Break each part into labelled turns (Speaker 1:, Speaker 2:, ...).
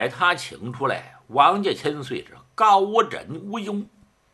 Speaker 1: 他请出来，王家千岁是高枕无忧。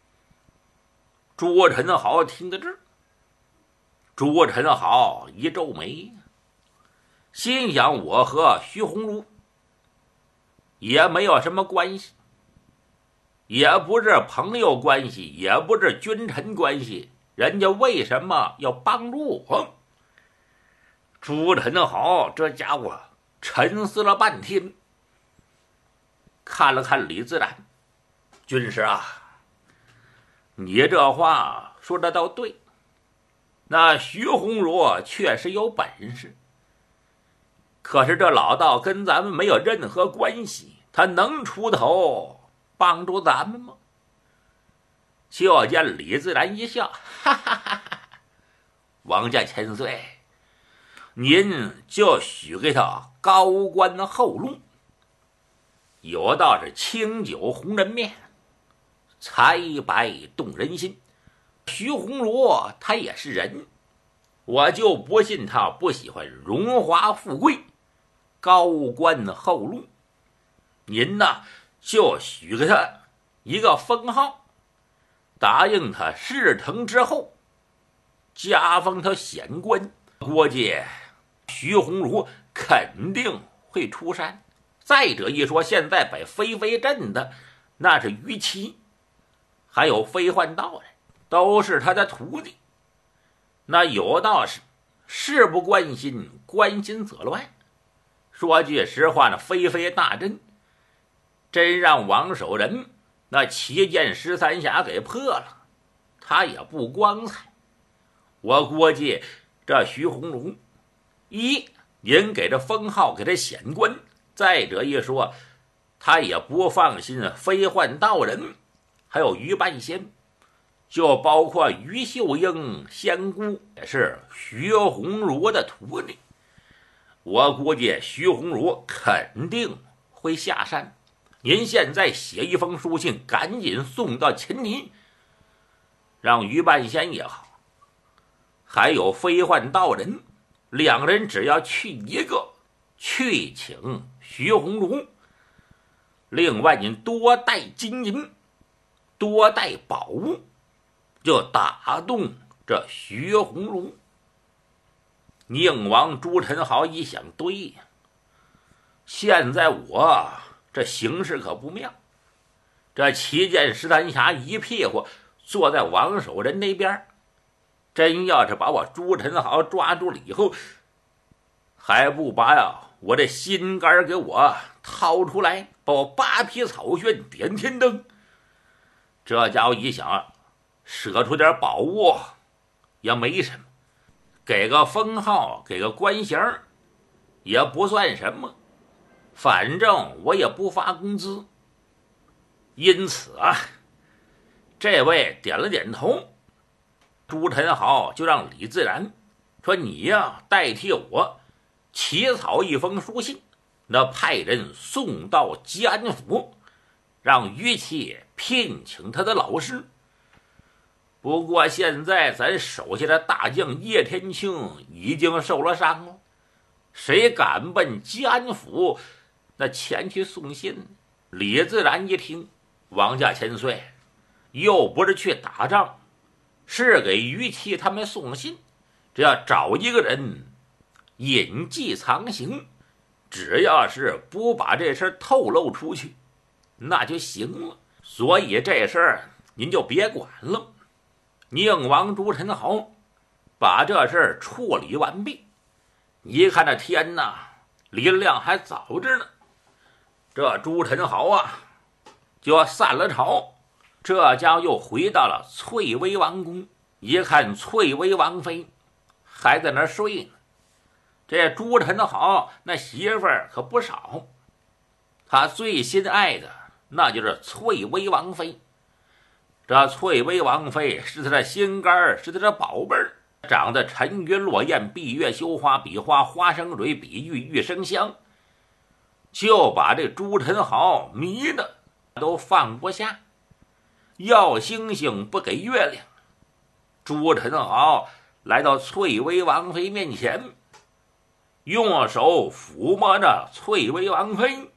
Speaker 1: 朱宸濠听得这儿，朱宸濠一皱眉，心想我和徐鸿儒也没有什么关系，也不是朋友关系，也不是君臣关系，人家为什么要帮助我？朱宸濠这家伙沉思了半天，看了看李自然，军师啊，你这话说的倒对，那徐鸿儒确实有本事，可是这老道跟咱们没有任何关系，他能出头帮助咱们吗？就见李自然一笑，哈哈哈哈，王家千岁，您就许给他高官厚禄，有道是清酒红人面，财白动人心。徐鸿儒他也是人，我就不信他不喜欢荣华富贵、高官厚禄。您呢，就许给他一个封号，答应他事成之后加封他显官。估计徐鸿儒肯定会出山。再者一说，现在摆飞飞阵的那是于琦，还有飞幻道人，都是他的徒弟。那有道事不关心，关心则乱。说句实话，那飞飞大阵真让王守仁那7剑13侠给破了，他也不光彩。我估计这徐鸿儒，一您给这封号，给这显官，再者一说，他也不放心飞幻道人还有于半仙，就包括于秀英仙姑也是徐鸿儒的徒弟。我估计徐鸿儒肯定会下山。您现在写一封书信，赶紧送到秦泥，让于半仙也好，还有飞幻道人，两人只要去一个，去请徐鸿儒。另外您多带金银，多带宝物，就打动这徐鸿儒。宁王朱宸濠一想，对呀，现在我这形势可不妙，这7剑13侠一屁股坐在王守仁那边，真要是把我朱宸濠抓住了以后，还不把我这心肝给我掏出来，把我8匹草炫点天灯。这家伙一想，舍出点宝物也没什么，给个封号，给个官衔也不算什么，反正我也不发工资。因此啊，这位点了点头，朱宸濠就让李自然说，你呀代替我起草一封书信，那派人送到吉安府，让于琦聘请他的老师。不过现在咱手下的大将叶天庆已经受了伤了，谁敢奔吉安府那前去送信？李自然一听，王家千岁又不是去打仗，是给于琦他们送信，只要找一个人隐迹藏形，只要是不把这事透露出去那就行了。所以这事儿您就别管了。宁王朱宸濠把这事儿处理完毕，一看这天呐，离亮还早着呢，这朱宸濠啊就要散了朝。这家又回到了翠微王宫，一看翠微王妃还在那儿睡呢。这朱宸濠那媳妇儿可不少，他最心爱的那就是翠微王妃。这翠微王妃是他的心肝，是他的宝贝儿，长得沉鱼落雁，闭月羞花，比花花生蕊，比玉玉生香，就把这朱宸濠迷的都放不下，要星星不给月亮。朱宸濠来到翠微王妃面前，用手抚摸着翠微王妃，